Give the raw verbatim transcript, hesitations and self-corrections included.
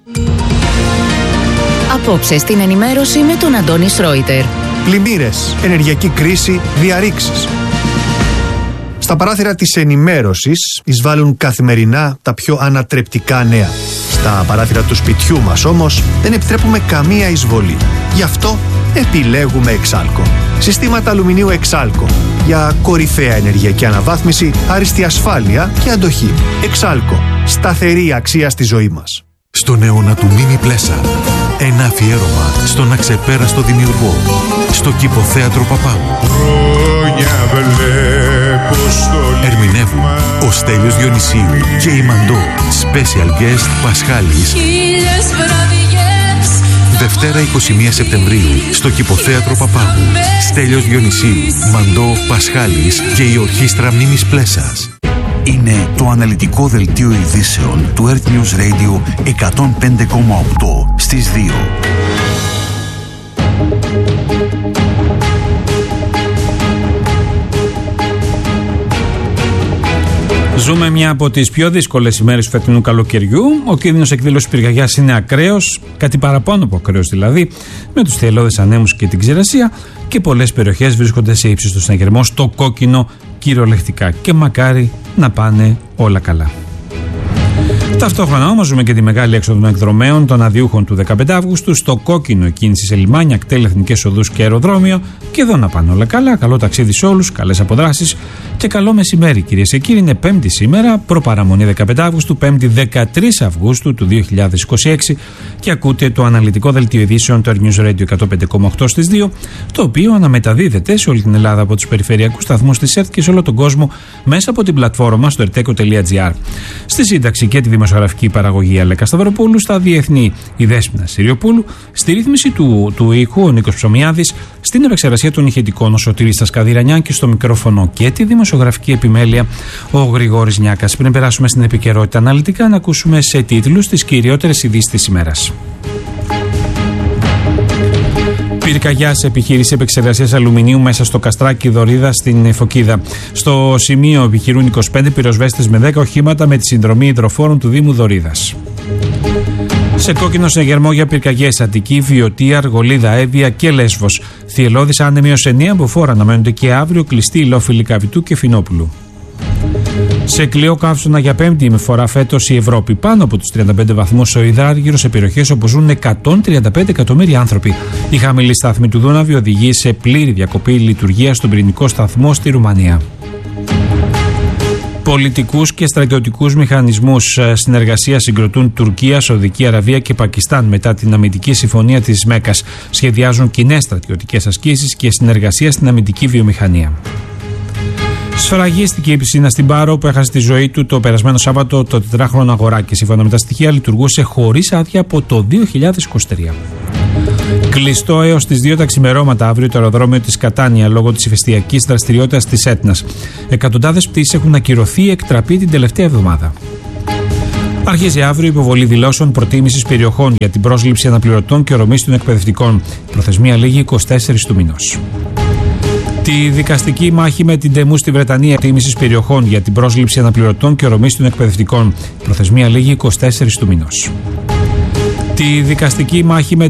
Απόψε στην ενημέρωση με τον Αντώνη Σρόιτερ. Πλημμύρες, ενεργειακή κρίση, διαρρήξεις. Στα παράθυρα της ενημέρωσης εισβάλλουν καθημερινά τα πιο ανατρεπτικά νέα. Στα παράθυρα του σπιτιού μας όμως δεν επιτρέπουμε καμία εισβολή. Γι' αυτό επιλέγουμε Εξάλκο. Συστήματα αλουμινίου Εξάλκο για κορυφαία ενεργειακή αναβάθμιση, άριστη ασφάλεια και αντοχή. Εξάλκο. Σταθερή αξία στη ζωή μας. Στον αιώνα του Μίνι Πλέσα. Ένα αφιέρωμα στον αξεπέραστο δημιουργό. Στο Κηποθέατρο Παπάγου. Ερμηνεύουν ο Στέλιος Διονυσίου και η Μαντώ. Special guest Πασχάλης. Δευτέρα εικοστή πρώτη Σεπτεμβρίου στο Κηποθέατρο Παπάγου. Στέλιος Διονυσίου, Μαντώ, Πασχάλης και η Ορχήστρα Μίνης Πλέσας. Είναι το αναλυτικό δελτίο ειδήσεων του Earth News Radio εκατόν πέντε κόμμα οκτώ στις δύο. Ζούμε μια από τις πιο δύσκολες ημέρες του φετινού καλοκαιριού. Ο κίνδυνος εκδήλωσης πυρκαγιάς είναι ακραίος, κάτι παραπάνω από ακραίος δηλαδή, με τους θυελλώδες ανέμους και την ξηρασία, και πολλές περιοχές βρίσκονται σε ύψιστο συναγερμό, στο κόκκινο κυριολεκτικά. Και μακάρι να πάνε όλα καλά. Ταυτόχρονα όμως ζούμε και τη μεγάλη έξοδο των εκδρομέων των αδειούχων του δεκαπέντε Αυγούστου, στο κόκκινο κίνηση σε λιμάνια, κτέλ, εθνικές οδούς και αεροδρόμιο. Και εδώ να πάνε όλα καλά. Καλό ταξίδι σε όλους, καλές αποδράσεις και καλό μεσημέρι, κυρίες και κύριοι. Είναι Πέμπτη σήμερα, προπαραμονή δεκαπέντε Αυγούστου, Πέμπτη δεκατρείς Αυγούστου του δύο χιλιάδες είκοσι έξι, και ακούτε το αναλυτικό δελτίο ειδήσεων του Earth News Radio εκατόν πέντε κόμμα οκτώ στις δύο, το οποίο αναμεταδίδεται σε όλη την Ελλάδα από τους περιφερειακούς σταθμούς της ΕΡΤ και σε όλο τον κόσμο μέσα από την πλατφόρμα στο ερτέκο τελεία τζι άρ. Στη σύνταξη και τη δημοσιογραφική παραγωγή Αλέκα Σταυροπούλου, στα διεθνή η Δέσποινα Συριοπούλου, στη ρύθμιση του, του ήχου ο Νίκος Ψωμιάδης, στην επεξεργασία των ηχητικών ο Σωτήρης Τασκαδηρανιάν και στο μικρόφωνο και τη δημοσιογραφική επιμέλεια ο Γρηγόρης Νιάκας. Πριν περάσουμε στην επικαιρότητα αναλυτικά, να ακούσουμε σε τίτλους τις κυριότερες ειδήσεις της ημέρας. Πυρκαγιά σε επιχείρηση επεξεργασίας αλουμινίου μέσα στο Καστράκι Δωρίδα στην Φωκίδα. Στο σημείο επιχειρούν είκοσι πέντε πυροσβέστες με δέκα οχήματα με τη συνδρομή υδροφόρων του Δήμου Δωρίδας. Σε κόκκινο συναγερμό για πυρκαγιές Αττική, Βιωτία, Αργολίδα, Εύβοια και Λέσβος. Θυελλώδης άνεμοι ως εννέα μποφόρ αναμένονται και αύριο, κλειστή ηλόφιλη Καβιτού και Φινόπουλου. Σε κλειό καύσωνα για πέμπτη φορά φέτος η Ευρώπη, πάνω από τους τριάντα πέντε βαθμούς ο υδράργυρο σε περιοχές όπου ζουν εκατόν τριάντα πέντε εκατομμύρια άνθρωποι. Η χαμηλή στάθμη του Δούναβη οδηγεί σε πλήρη διακοπή λειτουργίας στον πυρηνικό σταθμό στη Ρουμανία. Πολιτικούς και στρατιωτικούς μηχανισμούς συνεργασίας συγκροτούν Τουρκία, Σαουδική Αραβία και Πακιστάν μετά την αμυντική συμφωνία της Μέκας. Σχεδιάζουν κοινές στρατιωτικές ασκήσεις και συνεργασία στην αμυντική βιομηχανία. Σφραγίστηκε η πισίνα στην Πάρο που έχασε τη ζωή του το περασμένο Σάββατο το τετράχρονο αγοράκι. Σύμφωνα με τα στοιχεία, λειτουργούσε χωρίς άδεια από το δύο χιλιάδες είκοσι τρία. Κλειστό έως τις δύο τα ξημερώματα αύριο το αεροδρόμιο της Κατάνια λόγω της ηφαιστειακής δραστηριότητας της Έτνας. Εκατοντάδες πτήσεις έχουν ακυρωθεί ή εκτραπεί την τελευταία εβδομάδα. Αρχίζει αύριο η υποβολή δηλώσεων προτίμησης περιοχών για την πρόσληψη αναπληρωτών και ορομής των εκπαιδευτικών. Η προθεσμία λήγει εικοστή τέταρτη του μηνός. Τη δικαστική μάχη με την Τεμού στη Βρετανία, προτίμησης περιοχών για την πρόσληψη αναπληρωτών και ορομής των εκπαιδευτικών. Η προθεσμία λήγει εικοστή τέταρτη του μηνός. Τη δικαστική μάχη με